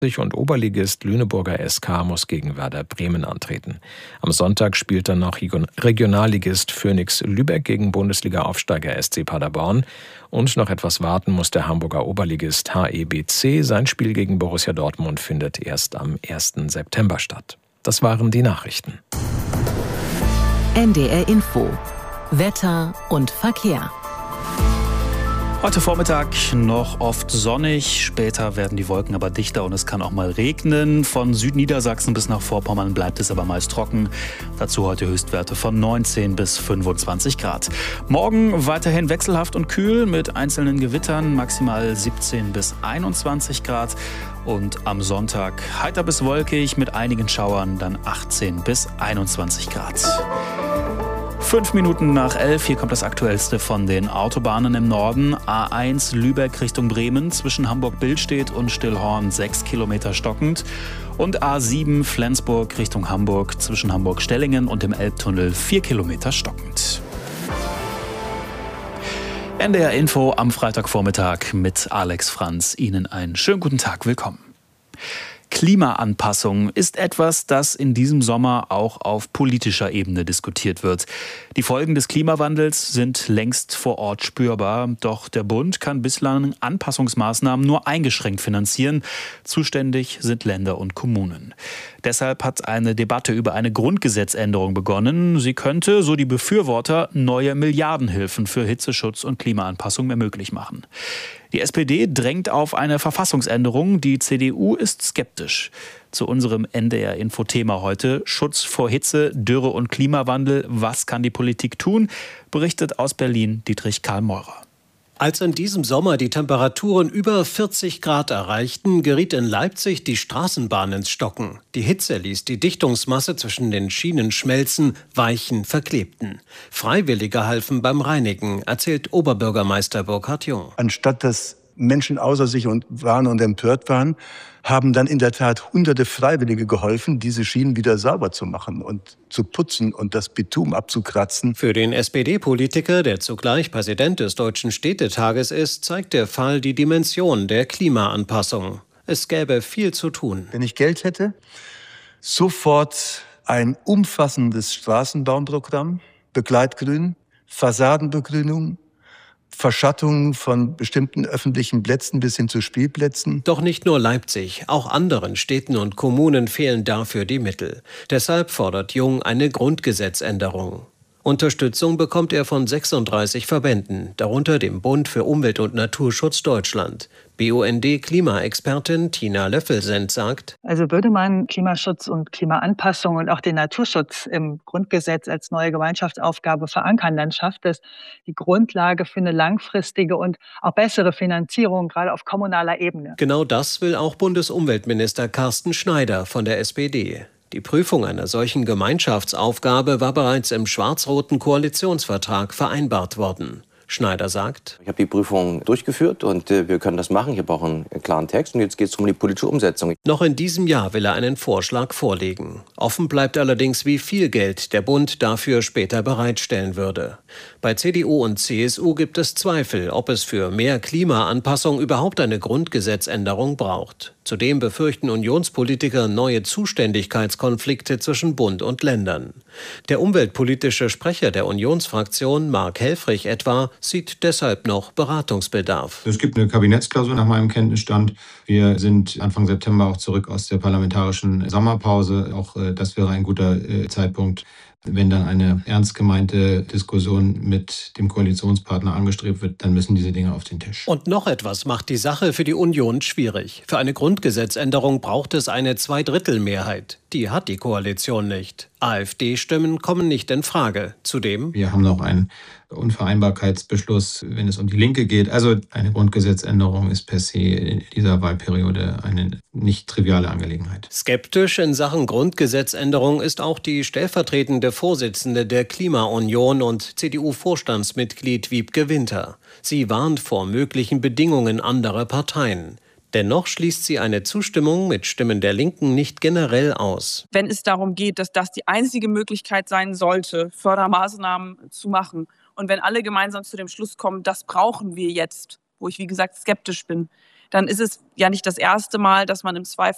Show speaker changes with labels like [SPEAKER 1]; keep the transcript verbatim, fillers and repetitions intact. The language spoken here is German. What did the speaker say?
[SPEAKER 1] Und Oberligist Lüneburger S K muss gegen Werder Bremen antreten. Am Sonntag spielt dann noch Regionalligist Phönix Lübeck gegen Bundesliga-Aufsteiger S C Paderborn. Und noch etwas warten muss der Hamburger Oberligist H E B C. Sein Spiel gegen Borussia Dortmund findet erst am ersten September statt. Das waren die Nachrichten.
[SPEAKER 2] N D R Info. Wetter und Verkehr.
[SPEAKER 3] Heute Vormittag noch oft sonnig, später werden die Wolken aber dichter und es kann auch mal regnen. Von Südniedersachsen bis nach Vorpommern bleibt es aber meist trocken. Dazu heute Höchstwerte von neunzehn bis fünfundzwanzig Grad. Morgen weiterhin wechselhaft und kühl mit einzelnen Gewittern, maximal siebzehn bis einundzwanzig Grad. Und am Sonntag heiter bis wolkig mit einigen Schauern, dann achtzehn bis einundzwanzig Grad. Fünf Minuten nach elf, hier kommt das Aktuellste von den Autobahnen im Norden. A eins Lübeck Richtung Bremen, zwischen Hamburg-Billstedt und Stillhorn sechs Kilometer stockend. Und A sieben Flensburg Richtung Hamburg, zwischen Hamburg-Stellingen und dem Elbtunnel vier Kilometer stockend. N D R Info am Freitagvormittag mit Alex Franz. Ihnen einen schönen guten Tag, willkommen. Klimaanpassung ist etwas, das in diesem Sommer auch auf politischer Ebene diskutiert wird. Die Folgen des Klimawandels sind längst vor Ort spürbar. Doch der Bund kann bislang Anpassungsmaßnahmen nur eingeschränkt finanzieren. Zuständig sind Länder und Kommunen. Deshalb hat eine Debatte über eine Grundgesetzänderung begonnen. Sie könnte, so die Befürworter, neue Milliardenhilfen für Hitzeschutz und Klimaanpassung mehr möglich machen. Die S P D drängt auf eine Verfassungsänderung, die C D U ist skeptisch. Zu unserem N D R-Info-Thema heute: Schutz vor Hitze, Dürre und Klimawandel. Was kann die Politik tun? Berichtet aus Berlin Dietrich Karl Meurer.
[SPEAKER 4] Als in diesem Sommer die Temperaturen über vierzig Grad erreichten, geriet in Leipzig die Straßenbahn ins Stocken. Die Hitze ließ die Dichtungsmasse zwischen den Schienen schmelzen, weichen, verklebten. Freiwillige halfen beim Reinigen, erzählt Oberbürgermeister Burkhard Jung.
[SPEAKER 5] Anstatt dass Menschen außer sich und waren und empört waren, haben dann in der Tat hunderte Freiwillige geholfen, diese Schienen wieder sauber zu machen und zu putzen und das Bitumen abzukratzen.
[SPEAKER 4] Für den S P D-Politiker, der zugleich Präsident des Deutschen Städtetages ist, zeigt der Fall die Dimension der Klimaanpassung. Es gäbe viel zu tun.
[SPEAKER 5] Wenn ich Geld hätte, sofort ein umfassendes Straßenbauprogramm, Begleitgrün, Fassadenbegrünung, Verschattung von bestimmten öffentlichen Plätzen bis hin zu Spielplätzen.
[SPEAKER 4] Doch nicht nur Leipzig, auch anderen Städten und Kommunen fehlen dafür die Mittel. Deshalb fordert Jung eine Grundgesetzänderung. Unterstützung bekommt er von sechsunddreißig Verbänden, darunter dem Bund für Umwelt- und Naturschutz Deutschland. B U N D-Klimaexpertin Tina Löffelsend sagt:
[SPEAKER 6] Also würde man Klimaschutz und Klimaanpassung und auch den Naturschutz im Grundgesetz als neue Gemeinschaftsaufgabe verankern, dann schafft es die Grundlage für eine langfristige und auch bessere Finanzierung, gerade auf kommunaler Ebene.
[SPEAKER 4] Genau das will auch Bundesumweltminister Carsten Schneider von der S P D. Die Prüfung einer solchen Gemeinschaftsaufgabe war bereits im schwarz-roten Koalitionsvertrag vereinbart worden. Schneider sagt:
[SPEAKER 7] Ich habe die Prüfung durchgeführt und äh, wir können das machen. Ich habe auch einen, einen klaren Text und jetzt geht es um die politische Umsetzung.
[SPEAKER 4] Noch in diesem Jahr will er einen Vorschlag vorlegen. Offen bleibt allerdings, wie viel Geld der Bund dafür später bereitstellen würde. Bei C D U und C S U gibt es Zweifel, ob es für mehr Klimaanpassung überhaupt eine Grundgesetzänderung braucht. Zudem befürchten Unionspolitiker neue Zuständigkeitskonflikte zwischen Bund und Ländern. Der umweltpolitische Sprecher der Unionsfraktion, Mark Helfrich etwa, sieht deshalb noch Beratungsbedarf.
[SPEAKER 8] Es gibt eine Kabinettsklausur nach meinem Kenntnisstand. Wir sind Anfang September auch zurück aus der parlamentarischen Sommerpause. Auch das wäre ein guter Zeitpunkt, wenn dann eine ernst gemeinte Diskussion mit dem Koalitionspartner angestrebt wird, dann müssen diese Dinge auf den Tisch.
[SPEAKER 4] Und noch etwas macht die Sache für die Union schwierig. Für eine Grundgesetzänderung braucht es eine Zweidrittelmehrheit. Die hat die Koalition nicht. AfD-Stimmen kommen nicht in Frage. Zudem:
[SPEAKER 8] Wir haben noch einen Unvereinbarkeitsbeschluss, wenn es um die Linke geht. Also eine Grundgesetzänderung ist per se in dieser Wahlperiode eine nicht triviale Angelegenheit.
[SPEAKER 4] Skeptisch in Sachen Grundgesetzänderung ist auch die stellvertretende Vorsitzende der Klimaunion und C D U-Vorstandsmitglied Wiebke Winter. Sie warnt vor möglichen Bedingungen anderer Parteien. Dennoch schließt sie eine Zustimmung mit Stimmen der Linken nicht generell aus.
[SPEAKER 9] Wenn es darum geht, dass das die einzige Möglichkeit sein sollte, Fördermaßnahmen zu machen, und wenn alle gemeinsam zu dem Schluss kommen, das brauchen wir jetzt, wo ich wie gesagt skeptisch bin, dann ist es ja nicht das erste Mal, dass man im Zweifel